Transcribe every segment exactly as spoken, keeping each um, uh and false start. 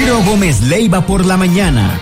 Ciro Gómez Leiva por la mañana.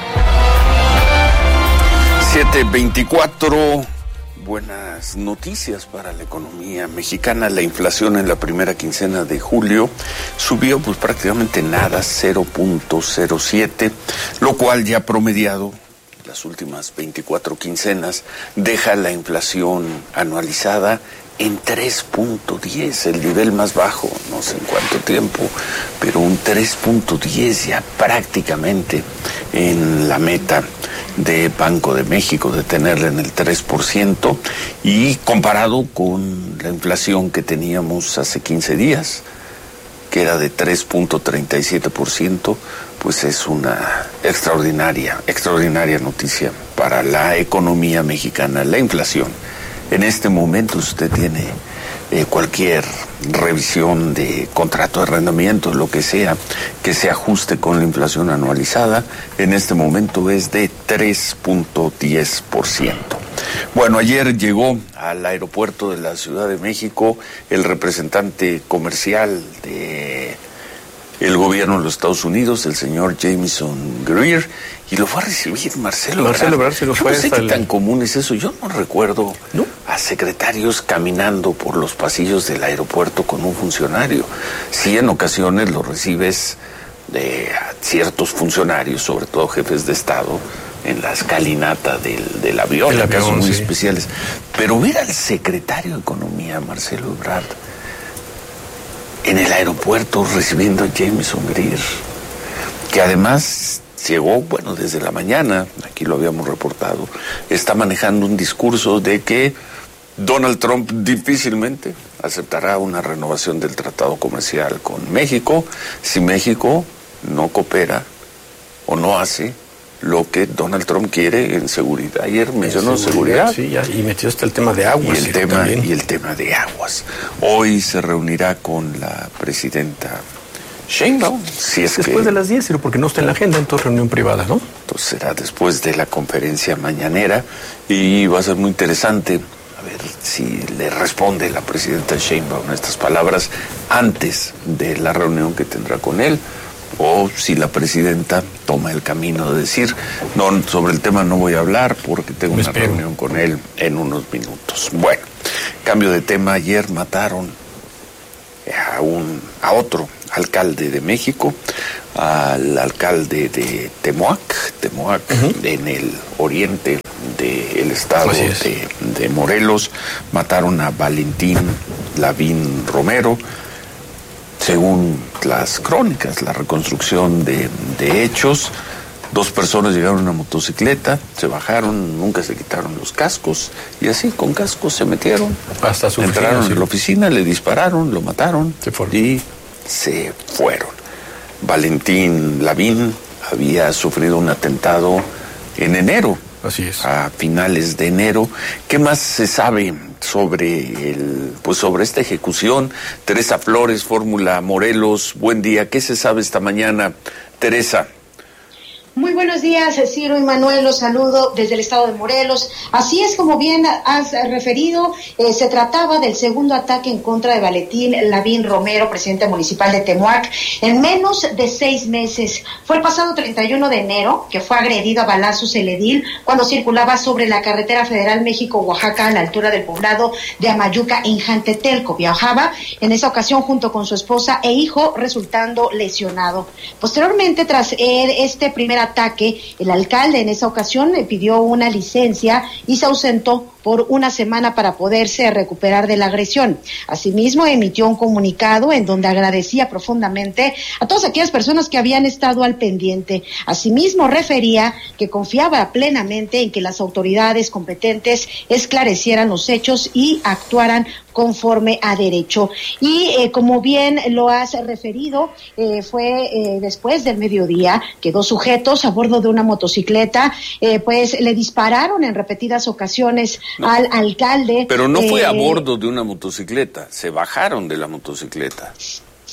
siete veinticuatro. Buenas noticias para la economía mexicana. La inflación en la primera quincena de julio subió pues prácticamente nada, cero punto cero siete, lo cual ya promediado las últimas veinticuatro quincenas deja la inflación anualizada en tres punto diez, el nivel más bajo, no sé en cuánto tiempo, pero un tres punto diez ya prácticamente en la meta de Banco de México de tenerla en el tres por ciento, y comparado con la inflación que teníamos hace quince días, que era de tres punto treinta y siete por ciento, pues es una extraordinaria, extraordinaria noticia para la economía mexicana, la inflación. En este momento usted tiene eh, cualquier revisión de contrato de arrendamiento, lo que sea, que se ajuste con la inflación anualizada, en este momento es de tres punto diez por ciento. Bueno, ayer llegó al aeropuerto de la Ciudad de México el representante comercial de el gobierno de los Estados Unidos, el señor Jamieson Greer, y lo fue a recibir Marcelo Marcelo Ebrard. Se lo Yo fue no sé qué el... tan común es eso. Yo no recuerdo ¿No? a secretarios caminando por los pasillos del aeropuerto con un funcionario. Sí, en ocasiones lo recibes de ciertos funcionarios, sobre todo jefes de Estado, en la escalinata del, del avión, El en casos avión, muy sí. especiales. Pero ver al secretario de Economía, Marcelo Ebrard, en el aeropuerto recibiendo a Jamieson Greer, que además llegó, bueno, desde la mañana, aquí lo habíamos reportado, está manejando un discurso de que Donald Trump difícilmente aceptará una renovación del tratado comercial con México si México no coopera o no hace lo que Donald Trump quiere en seguridad. Ayer mencionó seguridad. Sí, ya, y metió hasta el tema de aguas. Y el, tema, y el tema de aguas. Hoy se reunirá con la presidenta Sheinbaum, si es después que, de las diez, pero porque no está en la agenda, entonces reunión privada, ¿no? Entonces será después de la conferencia mañanera y va a ser muy interesante a ver si le responde la presidenta Sheinbaum a estas palabras antes de la reunión que tendrá con él, o si la presidenta toma el camino de decir, no, sobre el tema no voy a hablar porque tengo Me una espero. reunión con él en unos minutos. Bueno, cambio de tema. Ayer mataron a un a otro alcalde de México, al alcalde de Temoac, Temoac, uh-huh. en el oriente del estado de, de Morelos. Mataron a Valentín Lavín Romero. Según las crónicas, la reconstrucción de, de hechos, dos personas llegaron en una motocicleta, se bajaron, nunca se quitaron los cascos, y así con cascos se metieron. Hasta su Entraron oficina, sí. en la oficina, le dispararon, lo mataron se y se fueron. Valentín Lavín había sufrido un atentado en enero. Así es. A finales de enero. ¿Qué más se sabe sobre el, pues sobre esta ejecución? Teresa Flores, Fórmula Morelos, buen día. ¿Qué se sabe esta mañana, Teresa? Muy buenos días, Ciro y Manuel, los saludo desde el estado de Morelos. Así es, como bien has referido, eh, se trataba del segundo ataque en contra de Valentín Lavín Romero, presidente municipal de Temoac, en menos de seis meses. Fue el pasado treinta y uno de enero que fue agredido a balazos el edil cuando circulaba sobre la carretera federal México-Oaxaca a la altura del poblado de Amayuca en Jantetelco. Viajaba en esa ocasión junto con su esposa e hijo, resultando lesionado. Posteriormente, tras este primer ataque, el alcalde en esa ocasión le pidió una licencia y se ausentó por una semana para poderse recuperar de la agresión. Asimismo, emitió un comunicado en donde agradecía profundamente a todas aquellas personas que habían estado al pendiente. Asimismo, refería que confiaba plenamente en que las autoridades competentes esclarecieran los hechos y actuaran conforme a derecho. Y eh, como bien lo has referido, eh, fue eh, después del mediodía que dos sujetos a bordo de una motocicleta eh, pues le dispararon en repetidas ocasiones no, al alcalde. Pero no eh, fue a bordo de una motocicleta, se bajaron de la motocicleta.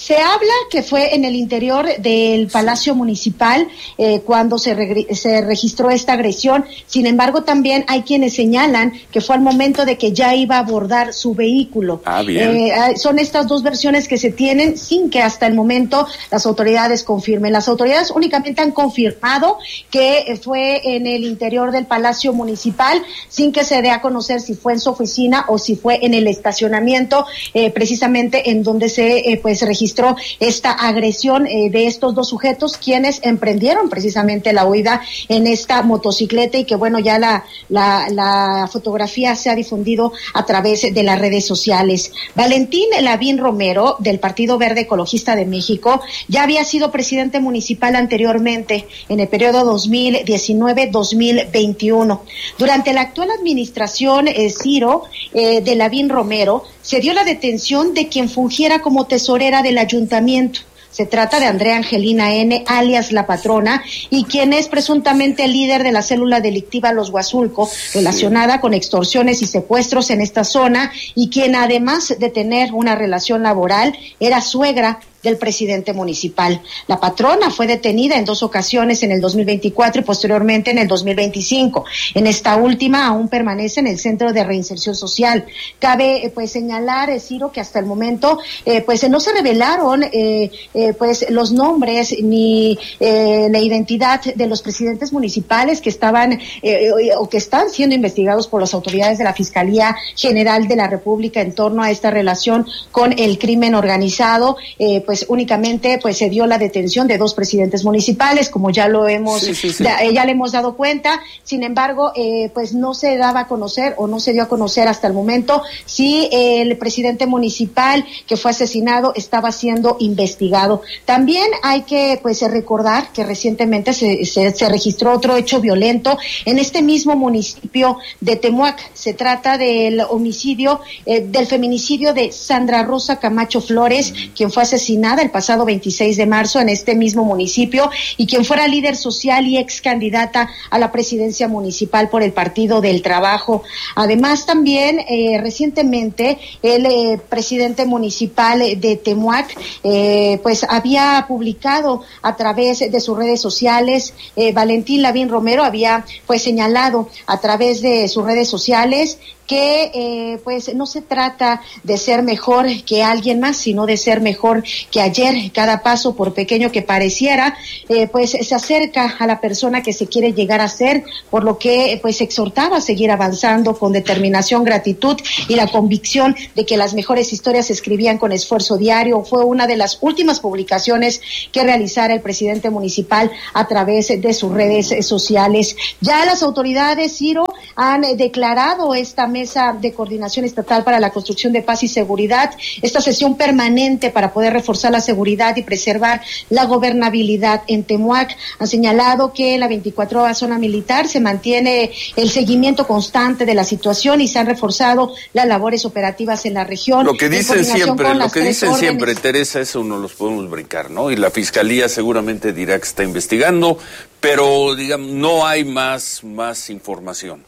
Se habla que fue en el interior del Palacio Municipal eh, cuando se, re- se registró esta agresión. Sin embargo, también hay quienes señalan que fue al momento de que ya iba a abordar su vehículo. Ah, bien. Eh, son estas dos versiones que se tienen sin que hasta el momento las autoridades confirmen. Las autoridades únicamente han confirmado que fue en el interior del Palacio Municipal, sin que se dé a conocer si fue en su oficina o si fue en el estacionamiento, eh, precisamente en donde se eh, pues registró esta agresión eh, de estos dos sujetos, quienes emprendieron precisamente la huida en esta motocicleta, y que bueno, ya la, la, la fotografía se ha difundido a través de las redes sociales. Valentín Lavín Romero, del Partido Verde Ecologista de México, ya había sido presidente municipal anteriormente en el periodo dos mil diecinueve dos mil veintiuno. Durante la actual administración, eh, Ciro, eh, de Lavín Romero, se dio la detención de quien fungiera como tesorera del ayuntamiento. Se trata de Andrea Angelina N., alias La Patrona, y quien es presuntamente el líder de la célula delictiva Los Huazulco, relacionada con extorsiones y secuestros en esta zona, y quien, además de tener una relación laboral, era suegra del presidente municipal. La Patrona fue detenida en dos ocasiones, en el dos mil veinticuatro y posteriormente en el dos mil veinticinco. En esta última aún permanece en el Centro de Reinserción Social. Cabe eh, pues señalar, eh, Ciro, que hasta el momento eh, pues eh, no se revelaron eh, eh, pues los nombres ni eh, la identidad de los presidentes municipales que estaban eh, o que están siendo investigados por las autoridades de la Fiscalía General de la República en torno a esta relación con el crimen organizado. Eh, pues únicamente pues se dio la detención de dos presidentes municipales, como ya lo hemos, sí, sí, sí. Ya, ya le hemos dado cuenta. Sin embargo, eh, pues no se daba a conocer o no se dio a conocer hasta el momento si el presidente municipal que fue asesinado estaba siendo investigado. También hay que pues recordar que recientemente se, se, se registró otro hecho violento en este mismo municipio de Temuac. Se trata del homicidio, eh, del feminicidio de Sandra Rosa Camacho Flores, mm. quien fue asesinada el pasado veintiséis de marzo en este mismo municipio, y quien fuera líder social y ex candidata a la presidencia municipal por el Partido del Trabajo. Además, también eh, recientemente el eh, presidente municipal de Temuac eh, pues había publicado a través de sus redes sociales, eh, Valentín Lavín Romero había pues señalado a través de sus redes sociales que eh, pues no se trata de ser mejor que alguien más, sino de ser mejor que ayer. Cada paso, por pequeño que pareciera, eh, pues se acerca a la persona que se quiere llegar a ser, por lo que pues exhortaba a seguir avanzando con determinación, gratitud y la convicción de que las mejores historias se escribían con esfuerzo diario. Fue una de las últimas publicaciones que realizara el presidente municipal a través de sus redes sociales. Ya las autoridades, Ciro, han declarado esta Mesa de Coordinación Estatal para la Construcción de Paz y Seguridad, esta sesión permanente para poder reforzar la seguridad y preservar la gobernabilidad en Temuac. Han señalado que en la veinticuatroava zona militar se mantiene el seguimiento constante de la situación y se han reforzado las labores operativas en la región. Lo que dicen siempre, lo que dicen siempre, Teresa, eso no los podemos brincar, ¿no? Y la Fiscalía seguramente dirá que está investigando, pero digamos, no hay más, más información.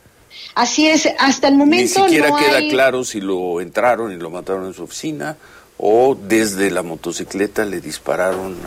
Así es, hasta el momento ni siquiera no queda hay... claro si lo entraron y lo mataron en su oficina o desde la motocicleta le dispararon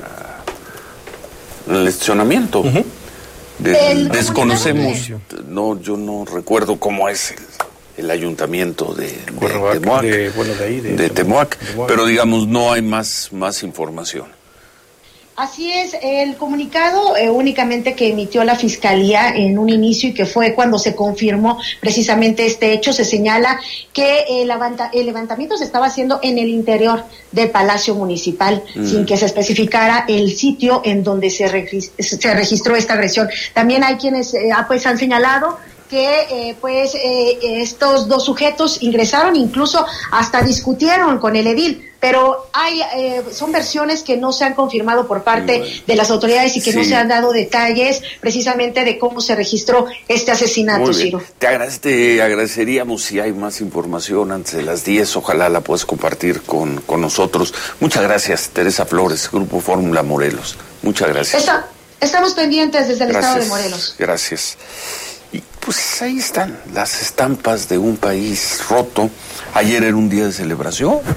a... en el estacionamiento. Uh-huh. De, el... Desconocemos, no, yo no recuerdo cómo es el, el ayuntamiento de, de Temuac, de, bueno, de, ahí, de, de Temuac, Temuac, pero digamos no hay más, más información. Así es, el comunicado eh, únicamente que emitió la Fiscalía en un inicio y que fue cuando se confirmó precisamente este hecho, se señala que el, levanta, el levantamiento se estaba haciendo en el interior del Palacio Municipal, mm. sin que se especificara el sitio en donde se, regis- se registró esta agresión. También hay quienes eh, pues han señalado que eh, pues eh, estos dos sujetos ingresaron, incluso hasta discutieron con el edil, pero hay eh, son versiones que no se han confirmado por parte bueno. de las autoridades y que sí. no se han dado detalles precisamente de cómo se registró este asesinato, Ciro. Te, agrade- te agradeceríamos si hay más información antes de las diez, ojalá la puedas compartir con, con nosotros. Muchas gracias, Teresa Flores, Grupo Fórmula Morelos. Muchas gracias. Está, estamos pendientes desde el gracias, estado de Morelos. Gracias. Y pues ahí están las estampas de un país roto. Ayer era un día de celebración,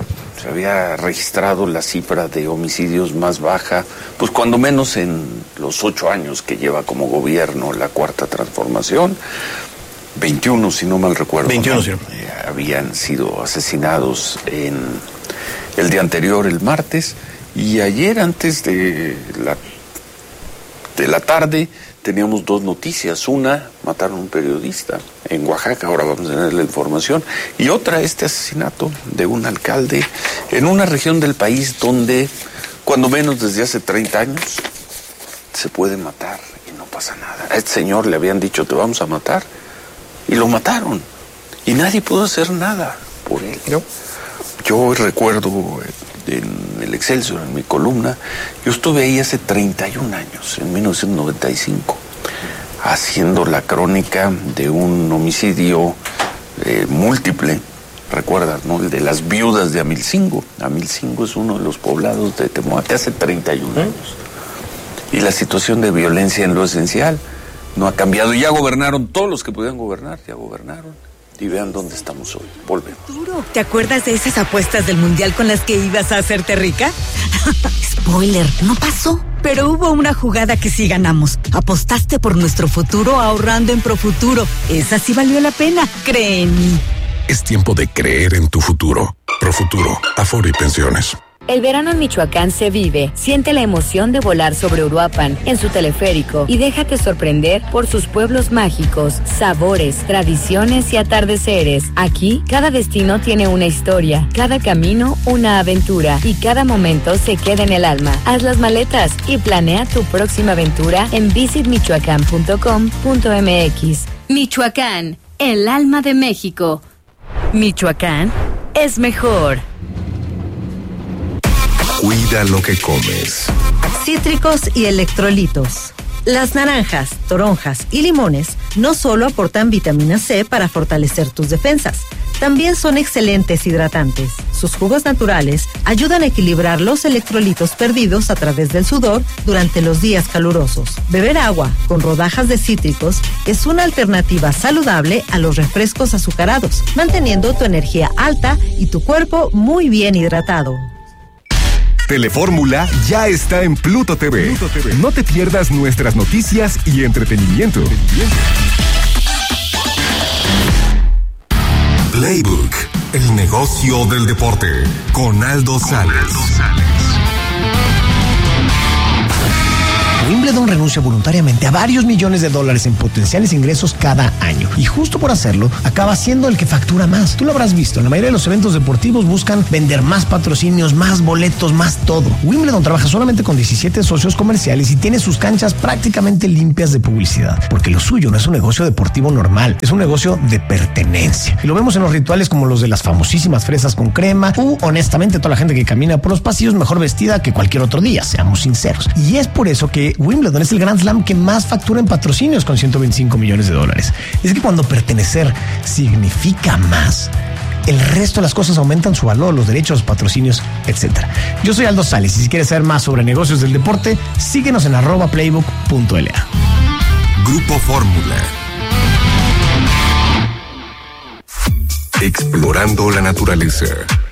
se había registrado la cifra de homicidios más baja, pues cuando menos en los ocho años que lleva como gobierno la Cuarta Transformación. veintiuno, si no mal recuerdo. veintiuno, ¿no? sí. Eh, habían sido asesinados en el día anterior, el martes, y ayer antes de la, de la tarde teníamos dos noticias. Una, mataron a un periodista en Oaxaca, ahora vamos a tener la información, y otra, este asesinato de un alcalde en una región del país donde, cuando menos desde hace treinta años, se puede matar y no pasa nada. A este señor le habían dicho, te vamos a matar, y lo mataron, y nadie pudo hacer nada por él. ¿No? Yo recuerdo en el Excelsior, en mi columna, yo estuve ahí hace treinta y un años, en mil novecientos noventa y cinco, haciendo la crónica de un homicidio eh, múltiple, recuerdas, ¿no? El de las viudas de Amilcingo. Amilcingo es uno de los poblados de Temoate hace treinta y un años. Y la situación de violencia en lo esencial no ha cambiado. Y ya gobernaron todos los que podían gobernar, ya gobernaron. Y vean dónde estamos hoy. Volvemos. ¿Te acuerdas de esas apuestas del Mundial con las que ibas a hacerte rica? Spoiler, no pasó. Pero hubo una jugada que sí ganamos. Apostaste por nuestro futuro ahorrando en Profuturo. Esa sí valió la pena, cree en mí. Es tiempo de creer en tu futuro. Profuturo, Afore y Pensiones. El verano en Michoacán se vive. Siente la emoción de volar sobre Uruapan en su teleférico y déjate sorprender por sus pueblos mágicos, sabores, tradiciones y atardeceres. Aquí, cada destino tiene una historia, cada camino una aventura y cada momento se queda en el alma. Haz las maletas y planea tu próxima aventura en visit michoacán punto com punto m x. Michoacán, el alma de México. Michoacán es mejor. Cuida lo que comes. Cítricos y electrolitos. Las naranjas, toronjas y limones no solo aportan vitamina C para fortalecer tus defensas, también son excelentes hidratantes. Sus jugos naturales ayudan a equilibrar los electrolitos perdidos a través del sudor durante los días calurosos. Beber agua con rodajas de cítricos es una alternativa saludable a los refrescos azucarados, manteniendo tu energía alta y tu cuerpo muy bien hidratado. Telefórmula ya está en Pluto T V. Pluto T V. No te pierdas nuestras noticias y entretenimiento. Playbook, el negocio del deporte, con Aldo Sales. Wimbledon renuncia voluntariamente a varios millones de dólares en potenciales ingresos cada año. Y justo por hacerlo, acaba siendo el que factura más. Tú lo habrás visto, en la mayoría de los eventos deportivos buscan vender más patrocinios, más boletos, más todo. Wimbledon trabaja solamente con diecisiete socios comerciales y tiene sus canchas prácticamente limpias de publicidad. Porque lo suyo no es un negocio deportivo normal, es un negocio de pertenencia. Y lo vemos en los rituales como los de las famosísimas fresas con crema u, honestamente, toda la gente que camina por los pasillos mejor vestida que cualquier otro día, seamos sinceros. Y es por eso que Wimbledon es el Grand Slam que más factura en patrocinios con ciento veinticinco millones de dólares. Es que cuando pertenecer significa más, el resto de las cosas aumentan su valor, los derechos, patrocinios, etcétera. Yo soy Aldo Sales y si quieres saber más sobre negocios del deporte, síguenos en arroba playbook punto l a. Grupo Fórmula. Explorando la naturaleza.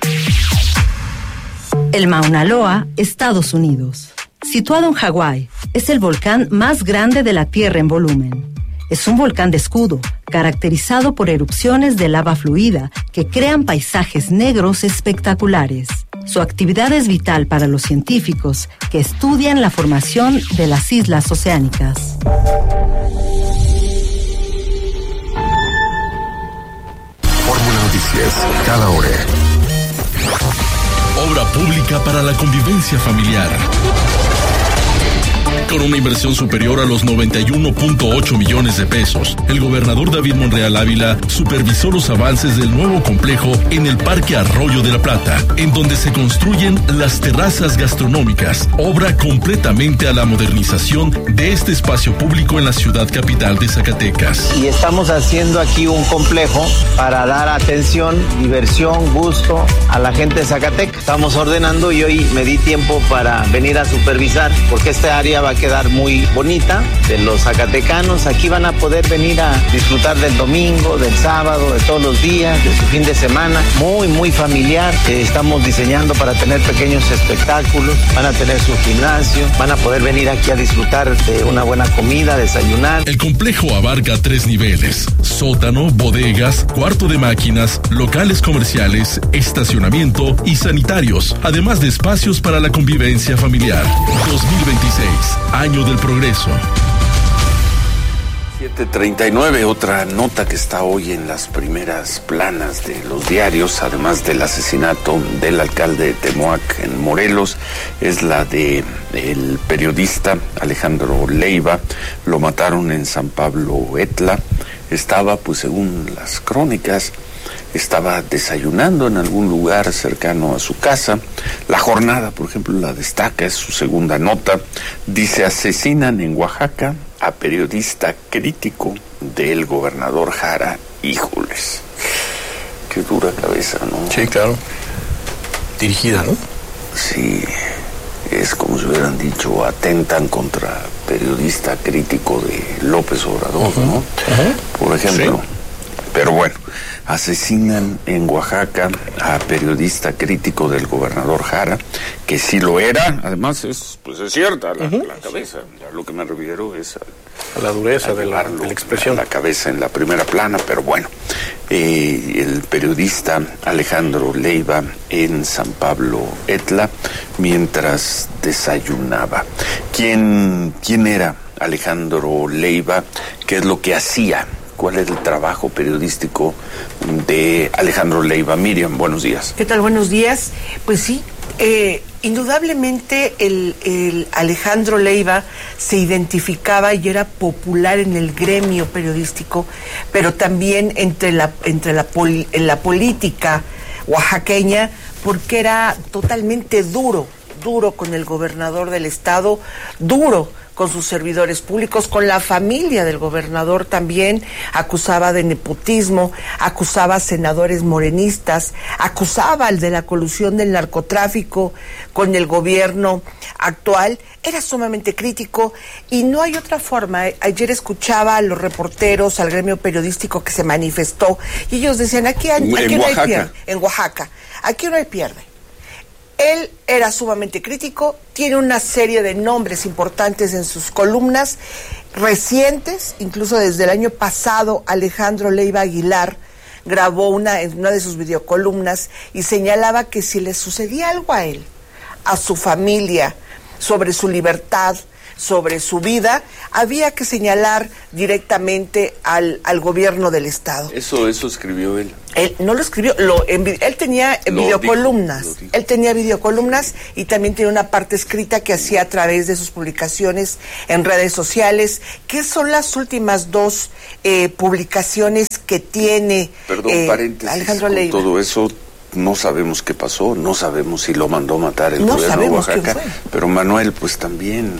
El Mauna Loa, Estados Unidos. Situado en Hawái, es el volcán más grande de la Tierra en volumen. Es un volcán de escudo, caracterizado por erupciones de lava fluida que crean paisajes negros espectaculares. Su actividad es vital para los científicos que estudian la formación de las islas oceánicas. Fórmula Noticias, cada hora. Obra pública para la convivencia familiar. Con una inversión superior a los noventa y uno punto ocho millones de pesos, el gobernador David Monreal Ávila supervisó los avances del nuevo complejo en el Parque Arroyo de la Plata, en donde se construyen las terrazas gastronómicas, obra completamente a la modernización de este espacio público en la ciudad capital de Zacatecas. Y estamos haciendo aquí un complejo para dar atención, diversión, gusto a la gente de Zacatecas. Estamos ordenando y hoy me di tiempo para venir a supervisar, porque esta área va va a quedar muy bonita de los zacatecanos. Aquí van a poder venir a disfrutar del domingo, del sábado, de todos los días, de su fin de semana. Muy, muy familiar. Eh, estamos diseñando para tener pequeños espectáculos. Van a tener su gimnasio. Van a poder venir aquí a disfrutar de una buena comida, desayunar. El complejo abarca tres niveles: sótano, bodegas, cuarto de máquinas, locales comerciales, estacionamiento y sanitarios, además de espacios para la convivencia familiar. dos mil veintiséis, año del progreso. siete treinta y nueve, otra nota que está hoy en las primeras planas de los diarios, además del asesinato del alcalde de Temoac en Morelos, es la de el periodista Alejandro Leiva. Lo mataron en San Pablo Etla. Estaba, pues según las crónicas, estaba desayunando en algún lugar cercano a su casa. La Jornada, por ejemplo, la destaca, es su segunda nota. Dice: asesinan en Oaxaca a periodista crítico del gobernador Jara. Híjoles, qué dura cabeza, ¿no? Sí, claro. Dirigida, ¿no? Sí, es como si hubieran dicho, atentan contra periodista crítico de López Obrador, uh-huh. ¿no? Uh-huh. Por ejemplo. Sí. Pero bueno, asesinan en Oaxaca a periodista crítico del gobernador Jara, que sí lo era. Además, es pues es cierta la, uh-huh. la cabeza. A lo que me refiero es a, a la dureza a de, la, de la expresión. La cabeza en la primera plana, pero bueno. Eh, el periodista Alejandro Leiva en San Pablo Etla mientras desayunaba. ¿Quién, quién era Alejandro Leiva? ¿Qué es lo que hacía? ¿Cuál es el trabajo periodístico de Alejandro Leiva? Miriam, buenos días. ¿Qué tal? Buenos días. Pues sí, eh, indudablemente el, el Alejandro Leiva se identificaba y era popular en el gremio periodístico, pero también entre la, entre la, poli, en la política oaxaqueña, porque era totalmente duro, duro con el gobernador del estado, duro con sus servidores públicos, con la familia del gobernador también. Acusaba de nepotismo, acusaba a senadores morenistas, acusaba al de la colusión del narcotráfico con el gobierno actual. Era sumamente crítico y no hay otra forma. Ayer escuchaba a los reporteros, al gremio periodístico que se manifestó y ellos decían, aquí, aquí en no Oaxaca. hay pierde, en Oaxaca, aquí no hay pierde. Él era sumamente crítico, tiene una serie de nombres importantes en sus columnas recientes, incluso desde el año pasado Alejandro Leiva Aguilar grabó una en una de sus videocolumnas y señalaba que si le sucedía algo a él, a su familia, sobre su libertad, sobre su vida, había que señalar directamente al, al gobierno del estado. Eso, eso escribió él. Él no lo escribió, lo, en, él tenía lo videocolumnas, dijo, dijo. él tenía videocolumnas y también tenía una parte escrita que hacía a través de sus publicaciones en redes sociales. ¿Qué son las últimas dos eh, publicaciones que tiene Perdón, eh, paréntesis, Alejandro con Leiva? Todo eso no sabemos qué pasó, no sabemos si lo mandó matar el no gobierno de Oaxaca, quién fue. Pero Manuel, pues también,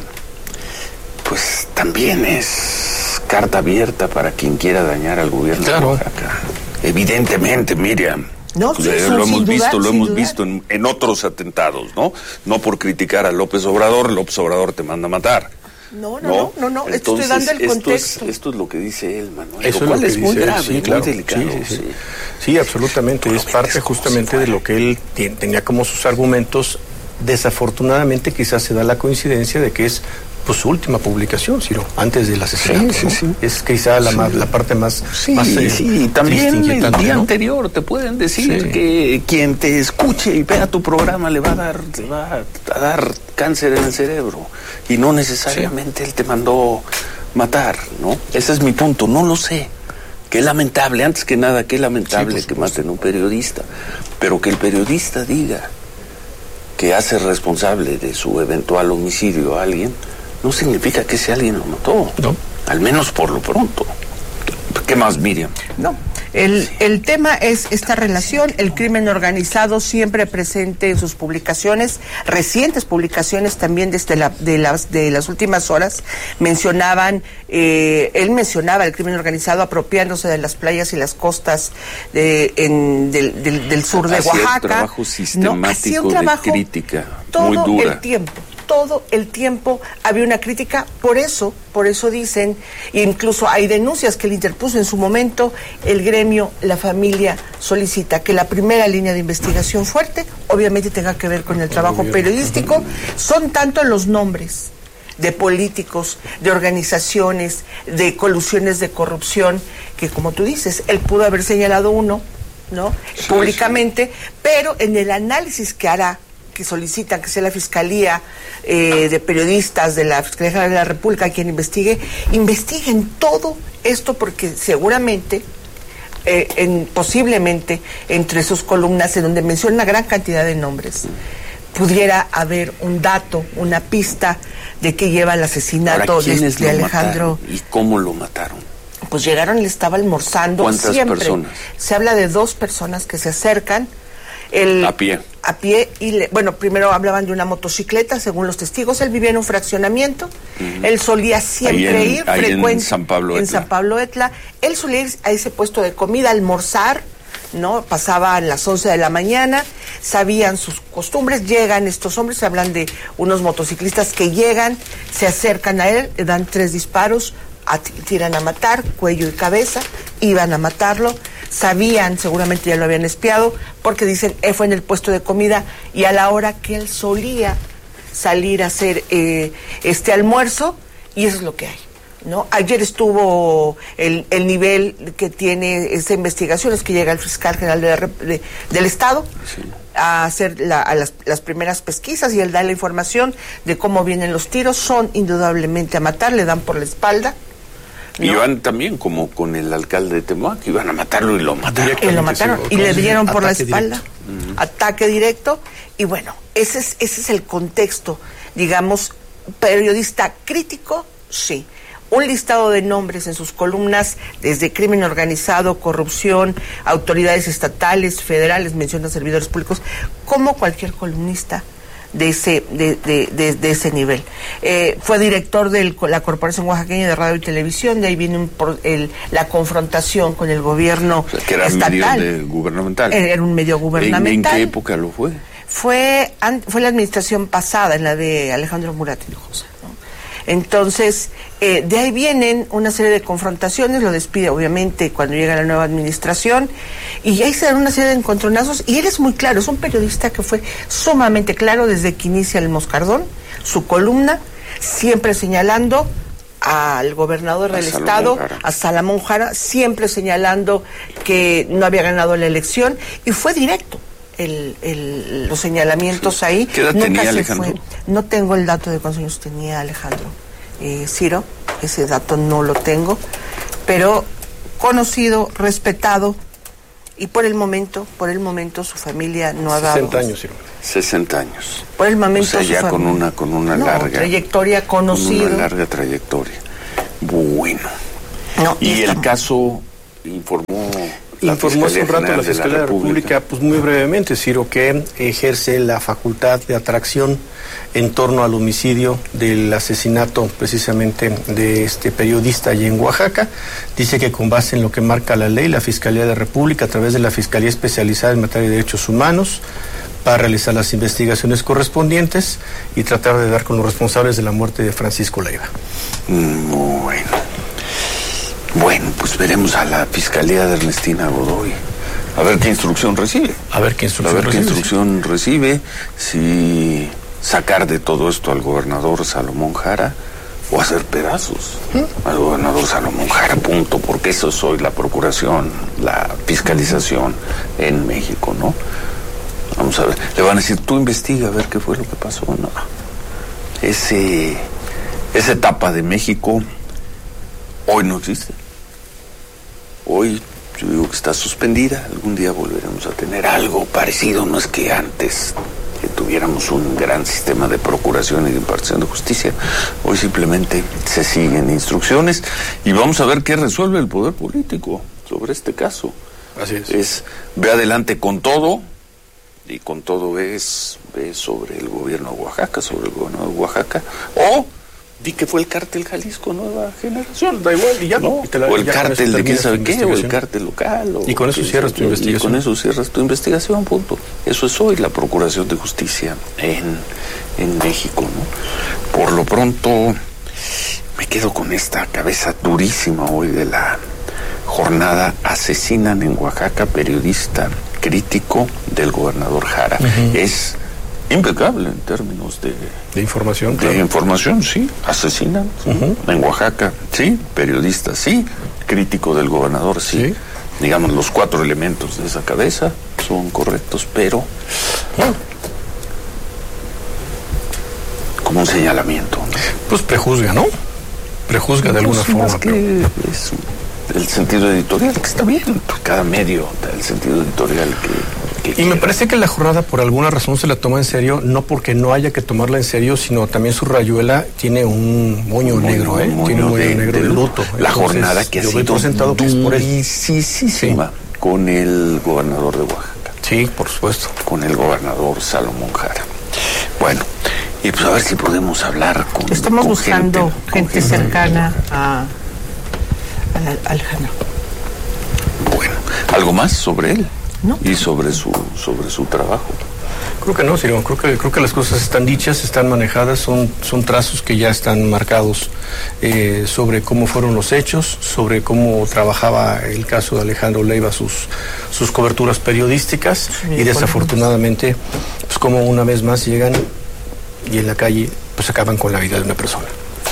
pues también es carta abierta para quien quiera dañar al gobierno claro. de Oaxaca. Evidentemente, Miriam. No, sí, eh, son, lo hemos visto, dudar, lo hemos dudar. visto en, en otros atentados, ¿no? No por criticar a López Obrador, López Obrador te manda a matar. No, no, no, no, no. Entonces, estoy dando el esto contexto. Es, esto es lo que dice él, Manuel. Eso lo cual es, es lo que muy dice grave, sí, muy claro, delicado. Sí, sí, sí. sí. sí absolutamente. Es parte justamente de lo que él t- tenía como sus argumentos. Desafortunadamente quizás se da la coincidencia de que es pues su última publicación, Ciro, antes del asesinato. Sí, sí, sí. Es quizá la, sí. más, la parte más... Sí, más, sí, sí. También el día ¿no? anterior te pueden decir sí. que quien te escuche y vea tu programa le va a dar, le va a dar cáncer en el cerebro. Y no necesariamente sí. él te mandó matar, ¿no? Ese es mi punto, no lo sé. Qué lamentable, antes que nada, qué lamentable sí, que maten a un periodista. Pero que el periodista diga que hace responsable de su eventual homicidio a alguien, no significa que ese alguien lo mató. No. Al menos por lo pronto. ¿Qué más, Miriam? No. El, sí. el tema es esta relación, el crimen organizado siempre presente en sus publicaciones, recientes publicaciones también desde la, de, las, de las últimas horas, mencionaban, eh, él mencionaba el crimen organizado apropiándose de las playas y las costas de, en, del, del, del sur de hacía Oaxaca. Un trabajo sistemático no, hacía un trabajo de crítica todo muy dura. el tiempo. todo el tiempo había una crítica, por eso, por eso dicen, e incluso hay denuncias que él interpuso en su momento, el gremio, la familia solicita que la primera línea de investigación fuerte, obviamente tenga que ver con el trabajo periodístico, son tanto los nombres de políticos, de organizaciones, de colusiones de corrupción, que como tú dices, él pudo haber señalado uno, ¿no? Sí, públicamente, sí. Pero en el análisis que hará, que solicitan que sea la Fiscalía eh, de Periodistas de la Fiscalía General de la República quien investigue, investiguen todo esto porque seguramente, eh, en, posiblemente, entre sus columnas, en donde menciona una gran cantidad de nombres, pudiera haber un dato, una pista de que lleva el asesinato Ahora, de, de Alejandro. ¿Y cómo lo mataron? Pues llegaron, él estaba almorzando. ¿Cuántas siempre. personas? Se habla de dos personas que se acercan. El, a pie. A pie, y le, bueno, primero hablaban de una motocicleta, según los testigos. Él vivía en un fraccionamiento. Uh-huh. Él solía siempre ahí en, ir, ahí frecuente. En San Pablo Etla. En San Pablo Etla. Él solía ir a ese puesto de comida, almorzar, ¿no? Pasaban las once de la mañana, sabían sus costumbres, llegan estos hombres, se hablan de unos motociclistas que llegan, se acercan a él, le dan tres disparos, a, tiran a matar, cuello y cabeza, iban a matarlo, sabían, seguramente ya lo habían espiado, porque dicen, él fue en el puesto de comida y a la hora que él solía salir a hacer eh, este almuerzo, y eso es lo que hay. ¿No? Ayer estuvo el, el nivel que tiene esta investigación, es que llega el fiscal general de la, de, del Estado sí. a hacer la, a las, las primeras pesquisas, y él da la información de cómo vienen los tiros. Son indudablemente a matar, le dan por la espalda. ¿no? Y van también como con el alcalde de Temoac, iban a matarlo y lo mataron. Y lo mataron sí, y le dieron por la espalda. Uh-huh. Ataque directo. Y bueno, ese es, ese es el contexto, digamos, periodista crítico, sí. Un listado de nombres en sus columnas, desde crimen organizado, corrupción, autoridades estatales, federales, menciona servidores públicos, como cualquier columnista de ese de, de, de, de ese nivel. Eh, fue director de la Corporación Oaxaqueña de Radio y Televisión, de ahí viene un, por, el, la confrontación con el gobierno o sea, que era estatal. Medio de gubernamental. Era un medio gubernamental. ¿En, en qué época lo fue? Fue, fue la administración pasada, en la de Alejandro Murat Hinojosa. Entonces, eh, de ahí vienen una serie de confrontaciones, lo despide obviamente cuando llega la nueva administración, y ahí se dan una serie de encontronazos, y él es muy claro, es un periodista que fue sumamente claro desde que inicia el Moscardón, su columna, siempre señalando al gobernador del estado, a Salomón Jara, siempre señalando que no había ganado la elección, y fue directo. El, el, los señalamientos sí. ahí. ¿Qué edad nunca tenía se Alejandro? Fue. No tengo el dato de cuántos años tenía Alejandro eh, Ciro, ese dato no lo tengo, pero conocido, respetado, y por el momento, por el momento su familia no ha dado. sesenta años, Ciro. sesenta años. Por el momento. O sea, ya con una, con una no, larga trayectoria conocida. Con una larga trayectoria. Bueno. No, y el caso informó. La Informó hace un rato la Fiscalía de la República, República, pues muy brevemente, Ciro, que ejerce la facultad de atracción en torno al homicidio del asesinato precisamente de este periodista allí en Oaxaca. Dice que con base en lo que marca la ley, la Fiscalía de la República, a través de la Fiscalía Especializada en Materia de Derechos Humanos, va a realizar las investigaciones correspondientes y tratar de dar con los responsables de la muerte de Francisco Leiva. Bueno. Bueno, pues veremos a la Fiscalía de Ernestina Godoy. A ver qué instrucción recibe. A ver qué instrucción recibe. A ver qué recibe, instrucción sí. recibe. Si sacar de todo esto al gobernador Salomón Jara o hacer pedazos ¿Mm? al gobernador Salomón Jara, punto. Porque eso es hoy la procuración, la fiscalización en México, ¿no? Vamos a ver. Le van a decir, tú investiga a ver qué fue lo que pasó. No. Ese, esa etapa de México hoy no existe. Hoy yo digo que está suspendida. Algún día volveremos a tener algo parecido. No es que antes que tuviéramos un gran sistema de procuración y de impartición de justicia. Hoy simplemente se siguen instrucciones y vamos a ver qué resuelve el poder político sobre este caso. Así es. Es ve adelante con todo, y con todo es ve sobre el gobierno de Oaxaca, sobre el gobernador de Oaxaca, o di que fue el cártel Jalisco Nueva Generación. Da igual, y ya no. Y te la, o el ya cártel de quién sabe qué, o el cártel local. O y con eso cierras tu investigación. Y con eso cierras tu investigación, punto. Eso es hoy la Procuración de Justicia en, en México, ¿no? Por lo pronto, me quedo con esta cabeza durísima hoy de la jornada. Asesinan en Oaxaca periodista crítico del gobernador Jara. Uh-huh. Es impecable en términos de... De información. De claro. información, sí. Asesinan uh-huh. en Oaxaca, sí. Periodista, sí. Crítico del gobernador, sí. sí. Digamos, los cuatro elementos de esa cabeza son correctos, pero... Uh-huh. como un señalamiento, ¿no? Pues prejuzga, ¿no? Prejuzga de alguna pues forma. Más que pero... es el sentido editorial, que está bien. Cada medio da el sentido editorial que... que y quiera. Me parece que la jornada por alguna razón se la toma en serio, no porque no haya que tomarla en serio, sino también su rayuela tiene un moño un negro, ¿eh? Moño tiene un moño de, negro de, de luto. La Entonces, jornada que ha sido durísima sí. con el gobernador de Oaxaca. Sí, por supuesto. Con el gobernador Salomón Jara. Bueno, y pues a ver si podemos hablar con Estamos con buscando gente, gente, gente cercana a, a Alejandro. Bueno, ¿algo más sobre él? No. Y sobre su sobre su trabajo. Creo que no, Ciro. Creo que creo que las cosas están dichas, están manejadas, son son trazos que ya están marcados eh, sobre cómo fueron los hechos, sobre cómo trabajaba el caso de Alejandro Leiva sus sus coberturas periodísticas sí, y desafortunadamente, pues como una vez más llegan y en la calle pues acaban con la vida de una persona.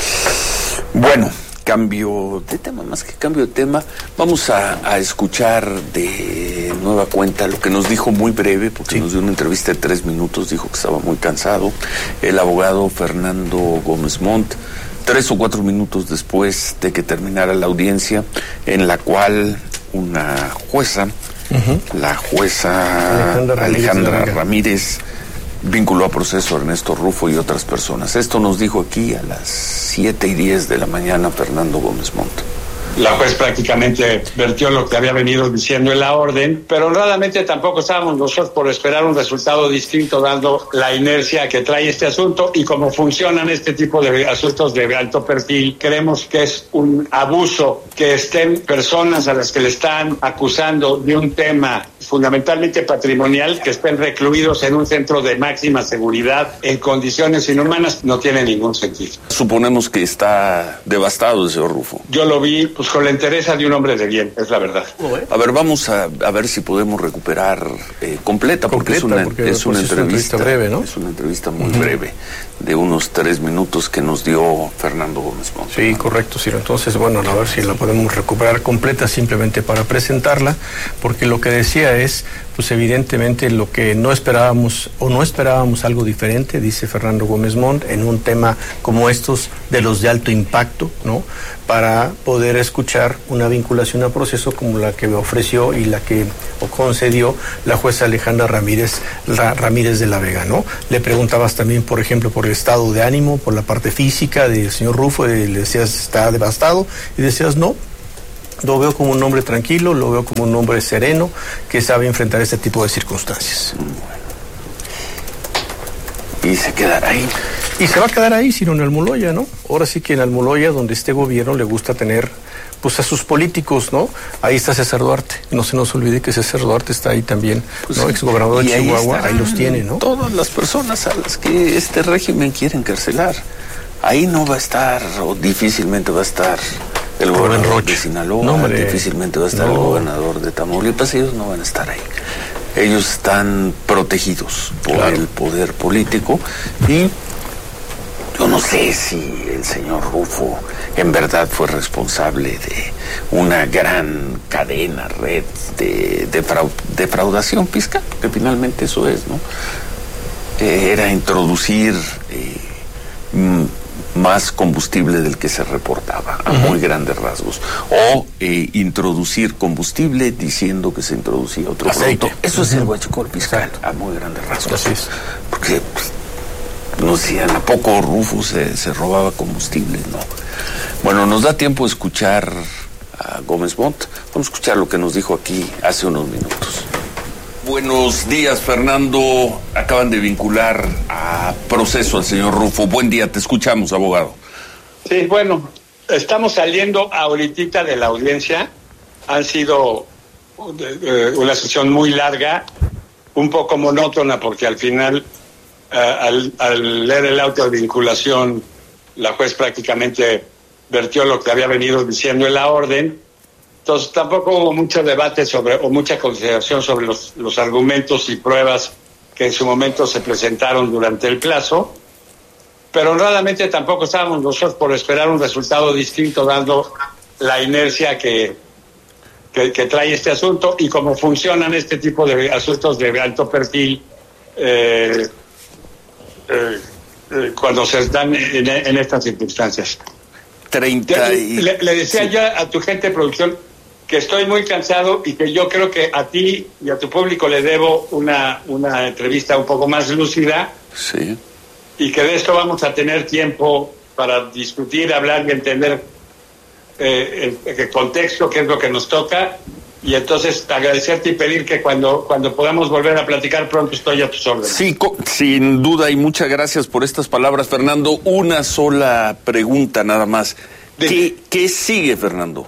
Bueno. Cambio de tema, más que cambio de tema, vamos a, a escuchar de nueva cuenta lo que nos dijo muy breve, porque sí. nos dio una entrevista de tres minutos, dijo que estaba muy cansado, el abogado Fernando Gómez Montt, tres o cuatro minutos después de que terminara la audiencia, en la cual una jueza, uh-huh. la jueza Alejandra, Alejandra Ramírez, Ramírez vinculó a proceso a Ernesto Rufo y otras personas. Esto nos dijo aquí a las siete y diez de la mañana Fernando Gómez Montt. La juez prácticamente vertió lo que había venido diciendo en la orden, pero honradamente tampoco estábamos nosotros por esperar un resultado distinto, dando la inercia que trae este asunto y cómo funcionan este tipo de asuntos de alto perfil. Creemos que es un abuso que estén personas a las que le están acusando de un tema fundamentalmente patrimonial, que estén recluidos en un centro de máxima seguridad en condiciones inhumanas, no tiene ningún sentido. Suponemos que está devastado el señor Rufo. Yo lo vi pues con la entereza de un hombre de bien, es la verdad. A ver, vamos a, a ver si podemos recuperar eh, completa, porque completa, es una, porque, es una, pues, entrevista, es una entrevista breve, ¿no? Es una entrevista muy uh-huh. breve, de unos tres minutos que nos dio Fernando Gómez Montt. Sí, correcto, Ciro. Entonces, bueno, a ver si la podemos recuperar completa simplemente para presentarla, porque lo que decía es, pues evidentemente lo que no esperábamos, o no esperábamos algo diferente, dice Fernando Gómez Montt, en un tema como estos de los de alto impacto, ¿no? Para poder escuchar una vinculación a proceso como la que me ofreció y la que o concedió la jueza Alejandra Ramírez, la, Ramírez de la Vega, ¿no? Le preguntabas también, por ejemplo, por el estado de ánimo, por la parte física del señor Rufo, y le decías, está devastado, y decías, no, lo veo como un hombre tranquilo, lo veo como un hombre sereno, que sabe enfrentar este tipo de circunstancias. Y se quedará ahí. Y se va a quedar ahí, sino en Almoloya, ¿no? Ahora sí que en Almoloya, donde este gobierno le gusta tener, pues, a sus políticos, ¿no? Ahí está César Duarte. No se nos olvide que César Duarte está ahí también, pues, ¿no? Exgobernador de Chihuahua, ahí, ahí los tiene, ¿no? Todas las personas a las que este régimen quiere encarcelar. Ahí no va a estar, o difícilmente va a estar, el gobernador de Sinaloa, no, difícilmente va a estar no. el gobernador de Tamaulipas, ellos no van a estar ahí. Ellos están protegidos por claro. el poder político y yo no sé si el señor Rufo en verdad fue responsable de una gran cadena, red de, de fraud, defraudación fiscal, que finalmente eso es, ¿no? Eh, era introducir eh, m- más combustible del que se reportaba, a uh-huh. muy grandes rasgos, o eh, introducir combustible diciendo que se introducía otro aceite. Producto. Eso uh-huh. es el huachicol fiscal, exacto. a muy grandes rasgos. Así es. Porque pues, no decían, ¿a poco Rufo se, se robaba combustible? No. Bueno, nos da tiempo de escuchar a Gómez Montt. Vamos a escuchar lo que nos dijo aquí hace unos minutos. Buenos días, Fernando. Acaban de vincular a proceso al señor Rufo. Buen día, te escuchamos, abogado. Sí, bueno, estamos saliendo ahorita de la audiencia. Han sido eh, una sesión muy larga, un poco monótona, porque al final, eh, al, al leer el auto de vinculación, la juez prácticamente vertió lo que había venido diciendo en la orden. Entonces tampoco hubo mucho debate sobre o mucha consideración sobre los, los argumentos y pruebas que en su momento se presentaron durante el plazo, pero honradamente tampoco estábamos nosotros por esperar un resultado distinto, dando la inercia que, que, que trae este asunto y cómo funcionan este tipo de asuntos de alto perfil eh, eh, eh, cuando se dan en, en estas circunstancias. treinta y... le, le decía sí. yo a tu gente de producción que estoy muy cansado y que yo creo que a ti y a tu público le debo una, una entrevista un poco más lúcida. Sí. Y que de esto vamos a tener tiempo para discutir, hablar y entender eh, el, el contexto, qué es lo que nos toca. Y entonces agradecerte y pedir que cuando, cuando podamos volver a platicar pronto estoy a tus órdenes. Sí, sin duda, y muchas gracias por estas palabras, Fernando. Una sola pregunta nada más. ¿Qué, ¿Qué sigue, Fernando?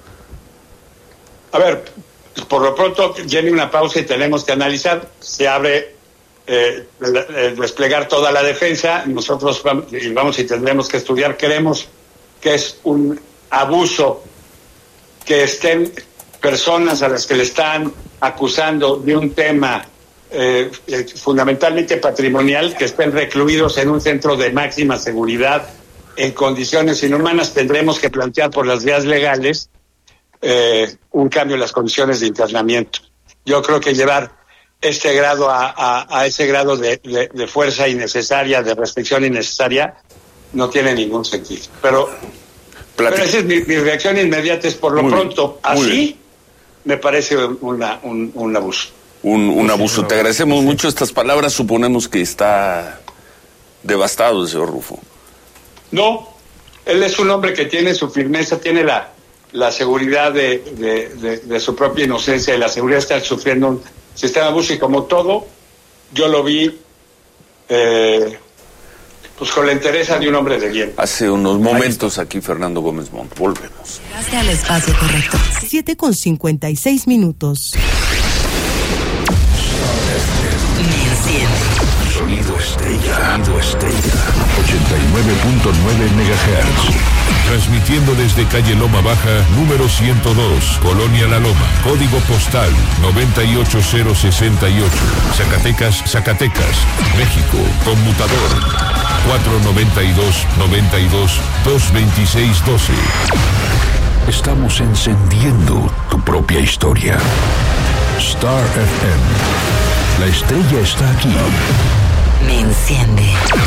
A ver, por lo pronto viene una pausa y tenemos que analizar. Se abre eh, eh, desplegar toda la defensa. Nosotros vamos, vamos y tendremos que estudiar. Creemos que es un abuso que estén personas a las que le están acusando de un tema eh, eh, fundamentalmente patrimonial, que estén recluidos en un centro de máxima seguridad en condiciones inhumanas. Tendremos que plantear por las vías legales Eh, un cambio en las condiciones de internamiento. Yo creo que llevar este grado a, a, a ese grado de, de, de fuerza innecesaria, de restricción innecesaria, no tiene ningún sentido. Pero, pero esa es mi, mi reacción inmediata, es por lo muy pronto, bien, así bien. Me parece una, un, un abuso. Un, un abuso. Te agradecemos mucho estas palabras. Suponemos que está devastado el señor Rufo. No, él es un hombre que tiene su firmeza, tiene la la seguridad de, de, de, de su propia inocencia y la seguridad de estar sufriendo un sistema de abuso, y como todo, yo lo vi eh, pues con la entereza de un hombre de bien. Hace unos momentos aquí Fernando Gómez Montt. Volvemos. Llegaste al espacio correcto. siete con cincuenta y seis minutos. Sonido Estrella. Sonido Estrella. ochenta y nueve punto nueve megahertz. Transmitiendo desde calle Loma Baja, número ciento dos, Colonia La Loma. Código postal noventa y ocho cero sesenta y ocho. Zacatecas, Zacatecas, México. Conmutador cuatro noventa y dos, noventa y dos, dos veintiséis doce. Estamos encendiendo tu propia historia. Star F M. La estrella está aquí. Me enciende.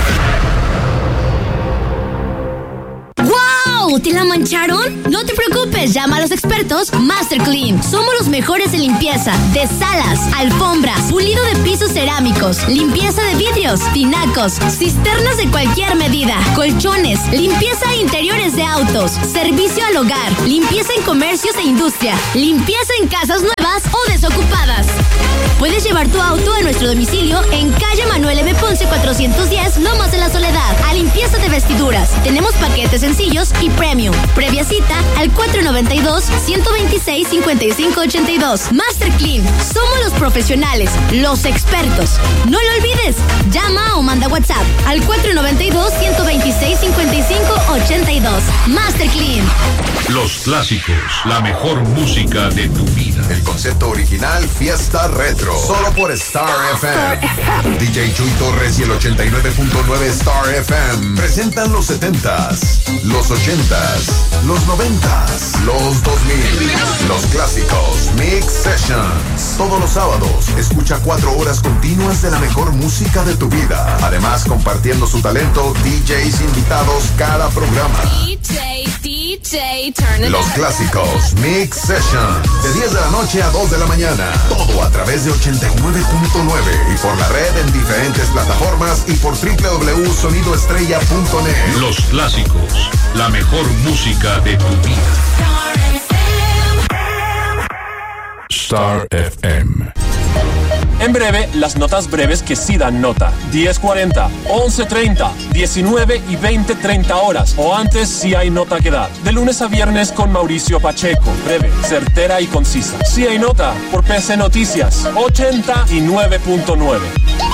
¡Wow! ¿Te la mancharon? No te preocupes, llama a los expertos Master Clean. Somos los mejores en limpieza de salas, alfombras, pulido de pisos cerámicos, limpieza de vidrios, tinacos, cisternas de cualquier medida, colchones, limpieza de interiores de autos, servicio al hogar, limpieza en comercios e industria, limpieza en casas nuevas o desocupadas. Puedes llevar tu auto a nuestro domicilio en calle Manuel M. Ponce cuatrocientos diez, Lomas de la Soledad, a limpieza de vestiduras. Tenemos paquetes sencillos y premium. Previa cita al cuatro noventa y dos, ciento veintiséis, cincuenta y cinco ochenta y dos. Master Clean, somos los profesionales, los expertos. No lo olvides, llama o manda WhatsApp al cuatro noventa y dos, ciento veintiséis, cincuenta y cinco ochenta y dos. Master Clean. Los clásicos, la mejor música de tu vida. El concepto original Fiesta Retro, solo por Star F M. D J Chuy Torres y el ochenta y nueve punto nueve Star F M presentan los setentas, los ochentas, los noventas, los dos mil, los clásicos Mix Sessions. Todos los sábados, escucha cuatro horas continuas de la mejor música de tu vida. Además, compartiendo su talento, D Js invitados cada programa. D J, D J, turn it Los clásicos Mix Sessions, de diez de la noche a dos de la mañana. Todo a través de ochenta y nueve punto nueve y por la red en diferentes plataformas y por doble u doble u doble u punto sonido estrella punto net. Los clásicos, la mejor música de tu vida. Star F M. En breve, las notas breves que sí dan nota. diez cuarenta, once treinta, diecinueve y veinte treinta horas. O antes si hay nota que dar. De lunes a viernes con Mauricio Pacheco. Breve, certera y concisa. Si hay nota, por P C Noticias. ochenta y nueve punto nueve.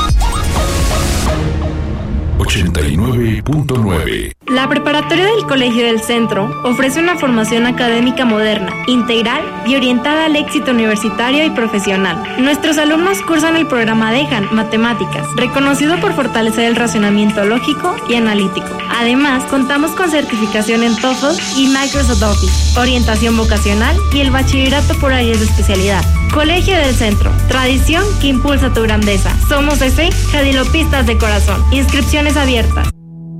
ochenta y nueve punto nueve. La preparatoria del Colegio del Centro ofrece una formación académica moderna, integral y orientada al éxito universitario y profesional. Nuestros alumnos cursan el programa DEJAN Matemáticas, reconocido por fortalecer el razonamiento lógico y analítico. Además, contamos con certificación en TOEFL y Microsoft Office, orientación vocacional y el bachillerato por áreas de especialidad. Colegio del Centro, tradición que impulsa tu grandeza. Somos ese jadilopistas de corazón. Inscripciones abiertas.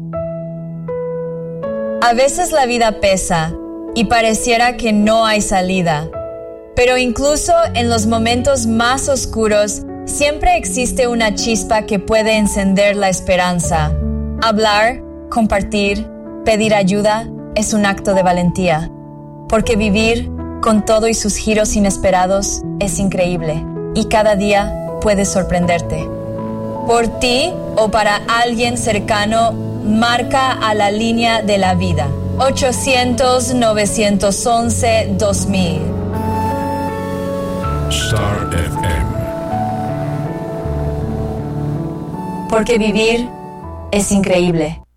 A veces la vida pesa y pareciera que no hay salida. Pero incluso en los momentos más oscuros, siempre existe una chispa que puede encender la esperanza. Hablar, compartir, pedir ayuda es un acto de valentía. Porque vivir, con todo y sus giros inesperados, es increíble. Y cada día puede sorprenderte. Por ti o para alguien cercano, marca a la línea de la vida. ochocientos, novecientos once, dos mil. Star F M. Porque vivir es increíble.